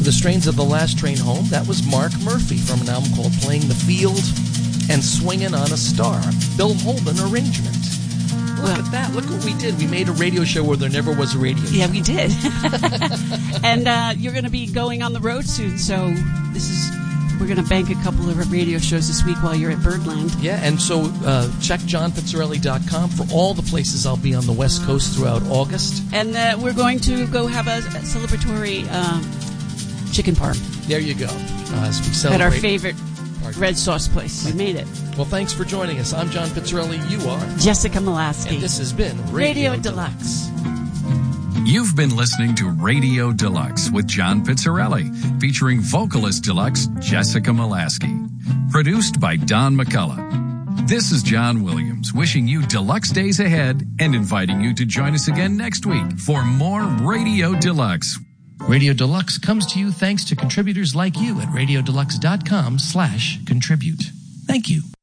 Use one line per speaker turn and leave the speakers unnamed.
the strains of The Last Train Home, that was Mark Murphy from an album called Playing the Field and Swinging on a Star. Bill Holden arrangement. Look at that. Look what we did. We made a radio show where there never was a radio show.
Yeah, we did. And you're going to be going on the road soon, so we're going to bank a couple of radio shows this week while you're at Birdland.
Yeah, and so check johnpizzarelli.com for all the places I'll be on the West Coast throughout August.
And we're going to go have a celebratory chicken parm.
There you go. As we celebrate
at our favorite red sauce place. We made it.
Well, thanks for joining us. I'm John Pizzarelli. You are
Jessica Molaski.
And this has been
Radio Deluxe.
You've been listening to Radio Deluxe with John Pizzarelli, featuring vocalist deluxe Jessica Molaski. Produced by Don McCullough. This is John Williams, wishing you deluxe days ahead and inviting you to join us again next week for more Radio Deluxe.
Radio Deluxe comes to you thanks to contributors like you at radiodeluxe.com/contribute. Thank you.